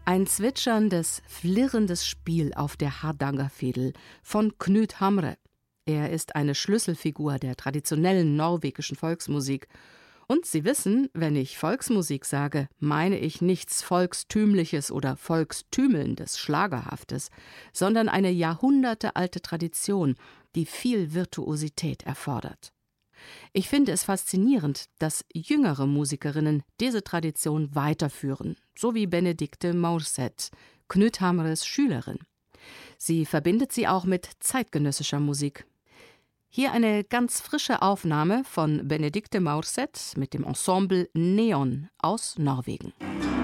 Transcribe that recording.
Ein zwitscherndes, flirrendes Spiel auf der Hardangerfidel von Knut Hamre. Er ist eine Schlüsselfigur der traditionellen norwegischen Volksmusik. Und Sie wissen, wenn ich Volksmusik sage, meine ich nichts Volkstümliches oder Volkstümelndes, Schlagerhaftes, sondern eine jahrhundertealte Tradition, die viel Virtuosität erfordert. Ich finde es faszinierend, dass jüngere Musikerinnen diese Tradition weiterführen, so wie Benedikte Maurseth, Knut Hamres Schülerin. Sie verbindet sie auch mit zeitgenössischer Musik. Hier eine ganz frische Aufnahme von Benedikte Maurseth mit dem Ensemble Neon aus Norwegen.